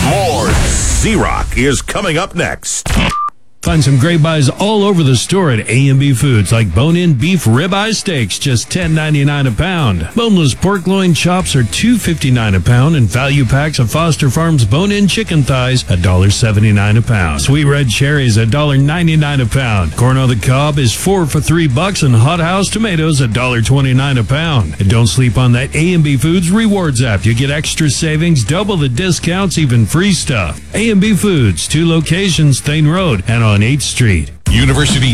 More Z-Rock is coming up next. Find some great buys all over the store at A&B Foods, like bone-in beef ribeye steaks, just $10.99 a pound. Boneless pork loin chops are $2.59 a pound, and value packs of Foster Farms bone-in chicken thighs, $1.79 a pound. Sweet red cherries, $1.99 a pound. Corn on the cob is 4 for $3, and Hot House tomatoes, $1.29 a pound. And don't sleep on that A&B Foods Rewards app. You get extra savings, double the discounts, even free stuff. A&B Foods, 2 locations, Thane Road, and on 8th Street. University